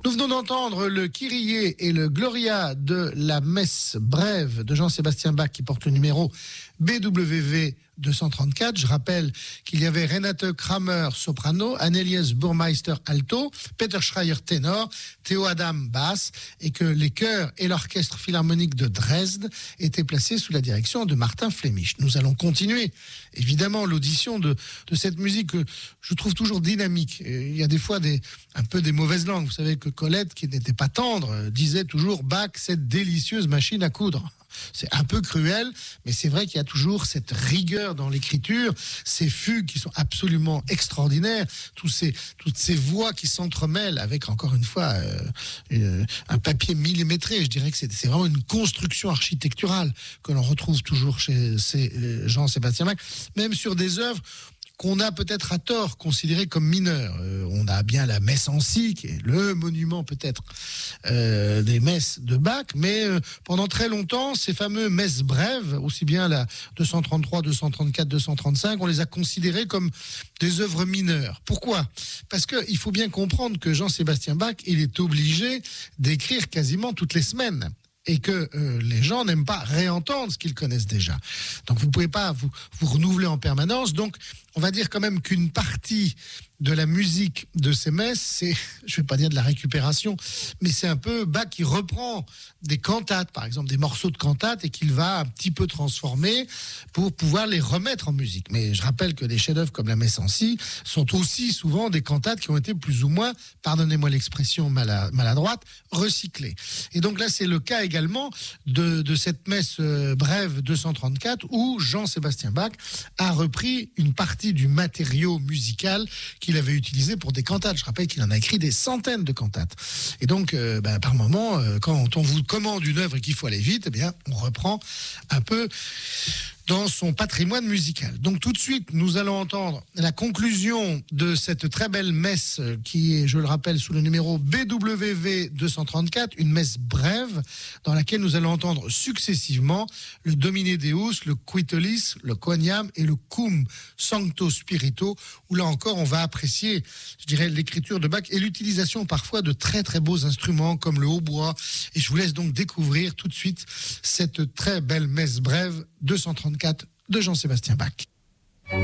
Nous venons d'entendre le Kyrie et le Gloria de la messe brève de Jean-Sébastien Bach qui porte le numéro BWV 234. Je rappelle qu'il y avait Renate Kramer soprano, Annelies Burmeister alto, Peter Schreier ténor, Theo Adam basse et que les chœurs et l'orchestre philharmonique de Dresde étaient placés sous la direction de Martin Flemisch. Nous allons continuer évidemment l'audition de cette musique que je trouve toujours dynamique. Il y a des fois un peu des mauvaises langues. Vous savez que Colette, qui n'était pas tendre, disait toujours Bach, cette délicieuse machine à coudre. C'est un peu cruel, mais c'est vrai qu'il y a toujours cette rigueur dans l'écriture, ces fugues qui sont absolument extraordinaires, toutes ces voix qui s'entremêlent avec, encore une fois, un papier millimétré. Je dirais que c'est vraiment une construction architecturale que l'on retrouve toujours chez Jean-Sébastien Bach, même sur des œuvres qu'on a peut-être à tort considéré comme mineur. On a bien la messe en si, qui est le monument peut-être des messes de Bach, mais pendant très longtemps, ces fameux messes brèves, aussi bien la 233, 234, 235, on les a considérées comme des œuvres mineures. Pourquoi ? Parce qu'il faut bien comprendre que Jean-Sébastien Bach, il est obligé d'écrire quasiment toutes les semaines. Et que les gens n'aiment pas réentendre ce qu'ils connaissent déjà. Donc vous ne pouvez pas vous renouveler en permanence. Donc on va dire quand même qu'une partie de la musique de ces messes, c'est, je ne vais pas dire de la récupération, mais c'est un peu Bach qui reprend des cantates, par exemple des morceaux de cantates, et qu'il va un petit peu transformer pour pouvoir les remettre en musique. Mais je rappelle que des chefs-d'œuvre comme la messe en si sont aussi souvent des cantates qui ont été plus ou moins, pardonnez-moi l'expression maladroite, recyclées. Et donc là, c'est le cas également de cette messe brève 234 où Jean-Sébastien Bach a repris une partie du matériau musical qu'il avait utilisé pour des cantates. Je rappelle qu'il en a écrit des centaines de cantates. Et donc, par moment, quand on vous commande une œuvre et qu'il faut aller vite, eh bien, on reprend un peu dans son patrimoine musical. Donc tout de suite, nous allons entendre la conclusion de cette très belle messe qui est, je le rappelle, sous le numéro BWV 234, une messe brève dans laquelle nous allons entendre successivement le Domine Deus, le Quitolis, le Quoniam et le Cum Sancto Spirito, où là encore on va apprécier, je dirais, l'écriture de Bach et l'utilisation parfois de très très beaux instruments comme le hautbois. Et je vous laisse donc découvrir tout de suite cette très belle messe brève 234 de Jean-Sébastien Bach.